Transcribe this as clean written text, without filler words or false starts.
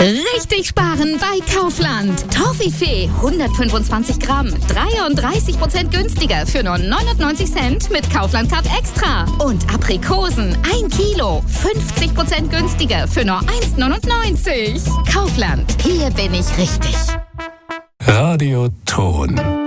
Richtig sparen bei Kaufland. Toffifee 125 Gramm, 33% günstiger für nur 99 Cent mit Kaufland Card Extra. Und Aprikosen 1 Kilo, 50% günstiger für nur 1,99. Kaufland, hier bin ich richtig. Radio Ton.